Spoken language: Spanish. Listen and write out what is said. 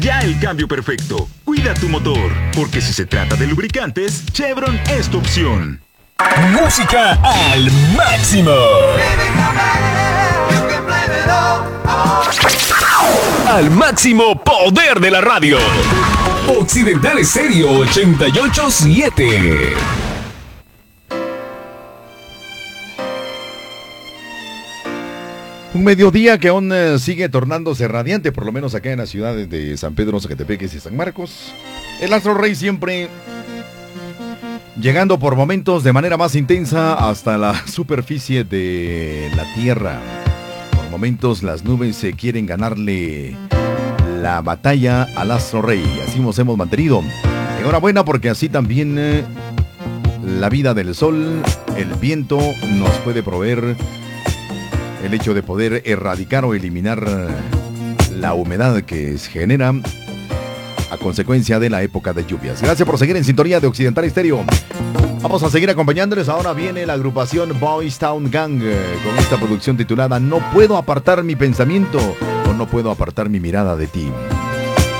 Ya el cambio perfecto. Cuida tu motor, porque si se trata de lubricantes, Chevron es tu opción. Música al máximo. Al máximo poder de la radio. Occidental Estéreo 88.7. Un mediodía que aún sigue tornándose radiante, por lo menos acá en las ciudades de San Pedro, Zacatepeques y San Marcos. El Astro Rey siempre llegando por momentos de manera más intensa hasta la superficie de la Tierra. Por momentos las nubes se quieren ganarle la batalla al Astro Rey. Así nos hemos mantenido. Enhorabuena, porque así también la vida del sol, el viento nos puede proveer el hecho de poder erradicar o eliminar la humedad que se genera a consecuencia de la época de lluvias. Gracias por seguir en sintonía de Occidental Estéreo. Vamos a seguir acompañándoles. Ahora viene la agrupación Boys Town Gang con esta producción titulada No puedo apartar mi pensamiento o no puedo apartar mi mirada de ti.